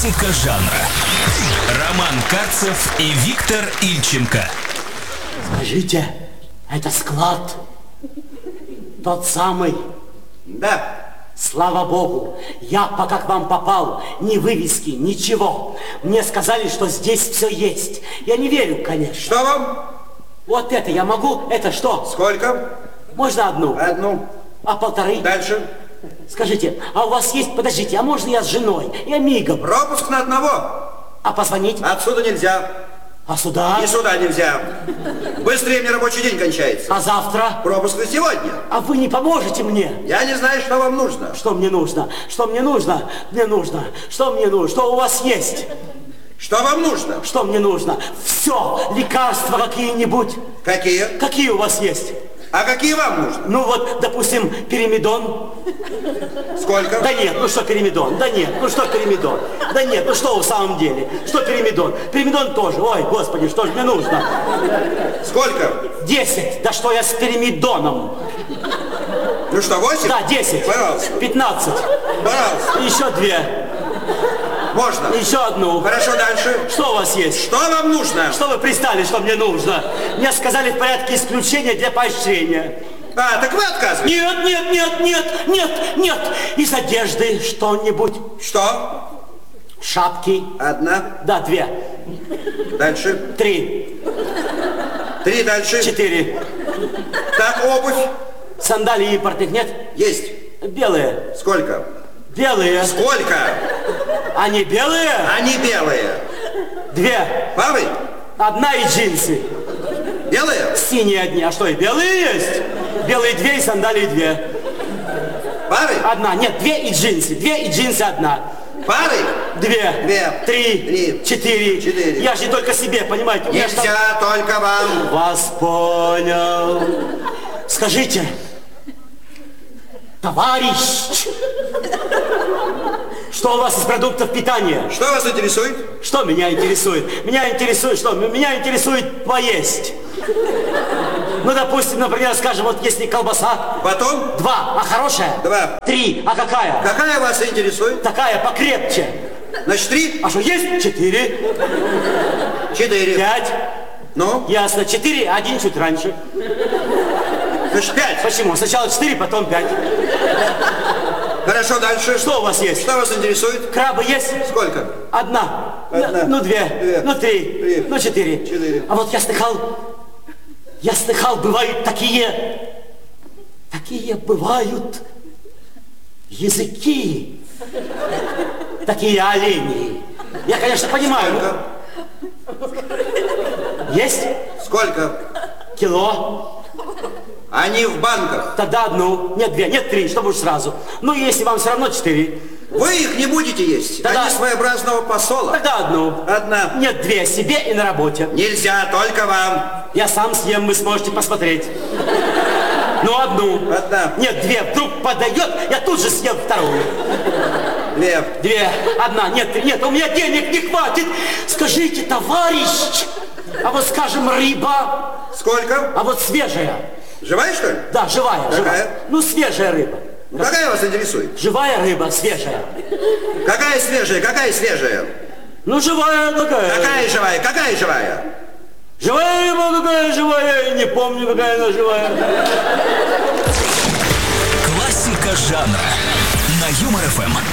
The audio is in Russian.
Классика жанра. Роман Карцев и Виктор Ильченко. Скажите, это склад? Тот самый? Да. Слава Богу, я пока к вам попал, ни вывески, ничего. Мне сказали, что здесь все есть. Я не верю, конечно. Что вам? Вот это я могу, это что? Сколько? Можно одну? Одну. А полторы? Дальше. Скажите, а у вас есть, подождите, а можно я с женой? Я мигом. Пропуск на одного. А позвонить? Отсюда нельзя. А сюда? И сюда нельзя. Быстрее мне рабочий день кончается. А завтра? Пропуск на сегодня. А вы не поможете мне? Я не знаю, что вам нужно. Что мне нужно? Что мне нужно? Мне нужно. Что мне нужно? Что у вас есть? Что вам нужно? Что мне нужно? Все. Лекарства какие-нибудь. Какие? Какие у вас есть? А какие вам нужны? Ну вот, допустим, пиримидон. Сколько? Да нет, ну что пиримидон? Да нет, ну что пиримидон? Да нет, ну что в самом деле? Что пиримидон? Пиримидон тоже. Ой, господи, что же мне нужно? Сколько? 10. Да что я с пиримидоном? Ну что, 8? Да, 10. Пожалуйста. 15. Пожалуйста. Еще 2. Можно. Еще одну. Хорошо, дальше. Что у вас есть? Что вам нужно? Что вы пристали, что мне нужно? Мне сказали в порядке исключения для поощрения. А, так вы отказываетесь? Нет. Из одежды что-нибудь. Что? Шапки. Одна. Да, 2. Дальше. 3. 3 дальше. 4. Так, обувь. Сандалии и портных нет? Есть. Белые. Сколько? Белые. Сколько? Они белые? Они белые. 2. Пары? Одна и джинсы. Белые? Синие одни. А что, и белые есть? Белые 2 и сандалии 2. Пары? Одна. Нет, 2 и джинсы. 2 и джинсы одна. Пары? 2. 3. 4. 4. Я же не только себе, понимаете? Нельзя только вам. Вас понял. Скажите, товарищ, что у вас из продуктов питания? Что вас интересует? Что меня интересует? Меня интересует что? Меня интересует поесть. Ну, допустим, например, скажем, вот если колбаса. Батон? 2. А хорошая? 2. 3. А какая? Какая вас интересует? Такая покрепче. Значит, 3? А что, есть? 4. 4. 5. Ну? Ясно. 4, 1 чуть раньше. Значит, 5. Почему? Сначала 4, потом 5. Хорошо, дальше. Что у вас есть? Что вас интересует? Крабы есть? Сколько? Одна. Одна. Ну, 2. Две. Ну, 3. Три. Ну, 4. 4. А вот я слыхал, бывают такие бывают языки, такие олени. Я, конечно, понимаю. Сколько? Есть? Сколько? Кило. Они в банках. Тогда одну. Нет, 2. Нет, 3, чтобы уж сразу. Ну, если вам все равно 4. Вы их не будете есть. Тогда- Они своеобразного посола. Тогда одну. Одна. Нет, 2. Себе и на работе. Нельзя, только вам. Я сам съем, вы сможете посмотреть. Ну, одну. Одна. Нет, 2. Вдруг подойдет, я тут же съем вторую. 2. 2. Одна. Нет, 3. Нет, у меня денег не хватит. Скажите, товарищ, а вот, скажем, рыба, Сколько? а вот свежая. Живая, что ли? Да, живая. Какая? Живая. Ну, свежая рыба. Ну, какая вас интересует? Живая рыба, свежая. Какая свежая? Какая свежая? Ну, живая какая. Какая живая? Какая живая? Живая рыба какая живая, я не помню, какая она живая. Классика жанра. На Юмор ФМ.